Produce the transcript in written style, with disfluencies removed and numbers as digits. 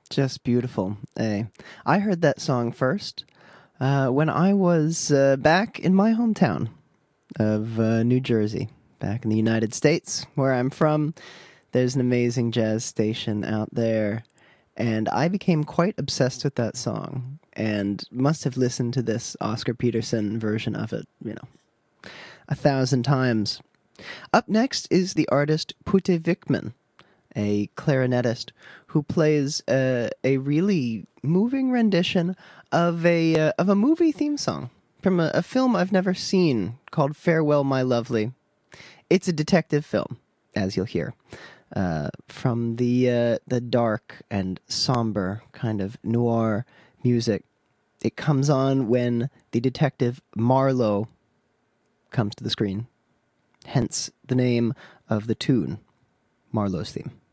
Just beautiful. I heard that song first when I was back in my hometown of New Jersey, back in the United States, where I'm from. There's an amazing jazz station out there, and I became quite obsessed with that song and must have listened to this Oscar Peterson version of it, 1,000 times. Up next is the artist Pute Vikman, a clarinetist who plays a really moving rendition of a movie theme song from a film I've never seen called Farewell, My Lovely. It's a detective film, as you'll hear, from the dark and somber kind of noir music. It comes on when the detective Marlowe comes to the screen, hence the name of the tune, Marlowe's Theme.